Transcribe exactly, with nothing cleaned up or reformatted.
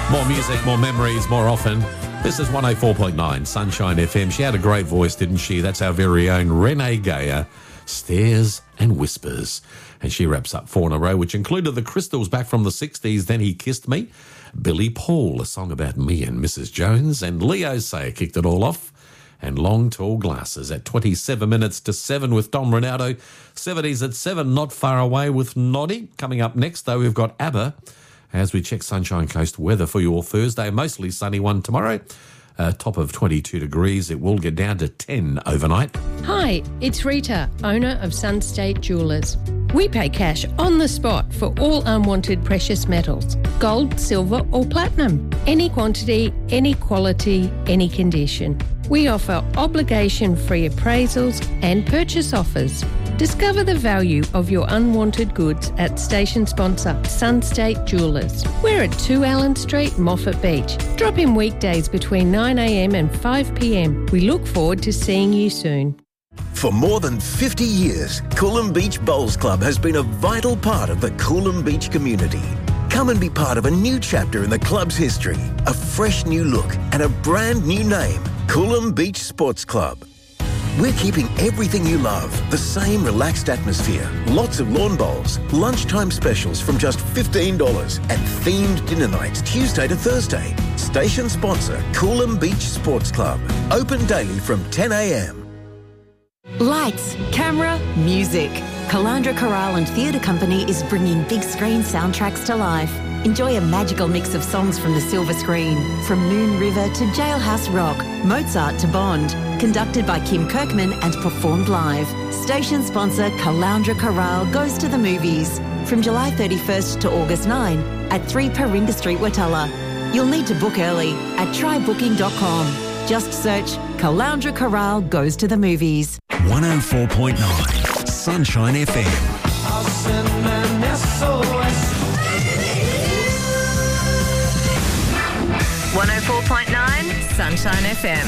More music, more memories, more often. This is one oh four point nine Sunshine F M. She had a great voice, didn't she? That's our very own Renee Geyer. Stares and Whispers. And she wraps up four in a row, which included the Crystals back from the sixties, Then He Kissed Me, Billy Paul, a song about me and Missus Jones, and Leo Sayer kicked it all off, and Long Tall Glasses at twenty-seven minutes to seven with Dom Ronaldo. seventies at seven, Not Far Away with Noddy. Coming up next, though, we've got ABBA as we check Sunshine Coast weather for you all Thursday. Mostly sunny one tomorrow. Uh, top of twenty-two degrees. It will get down to ten overnight. Hi, it's Rita, owner of Sunstate Jewellers. We pay cash on the spot for all unwanted precious metals, gold, silver or platinum. Any quantity, any quality, any condition. We offer obligation-free appraisals and purchase offers. Discover the value of your unwanted goods at station sponsor Sunstate Jewellers. We're at two Allen Street, Moffat Beach. Drop in weekdays between nine a m and five p m. We look forward to seeing you soon. For more than fifty years, Coolum Beach Bowls Club has been a vital part of the Coolum Beach community. Come and be part of a new chapter in the club's history, a fresh new look and a brand new name, Coolum Beach Sports Club. We're keeping everything you love, the same relaxed atmosphere, lots of lawn bowls, lunchtime specials from just fifteen dollars and themed dinner nights Tuesday to Thursday. Station sponsor, Coolum Beach Sports Club. Open daily from ten a m. Lights, camera, music. Calandra Chorale and Theatre Company is bringing big screen soundtracks to life. Enjoy a magical mix of songs from the silver screen, from Moon River to Jailhouse Rock, Mozart to Bond, conducted by Kim Kirkman and performed live. Station sponsor Calandra Chorale goes to the movies from July thirty-first to August ninth at three Paringa Street, Watala. You'll need to book early at try booking dot com. Just search Calandra Chorale goes to the movies. one oh four point nine Sunshine F M. one oh four point nine Sunshine F M.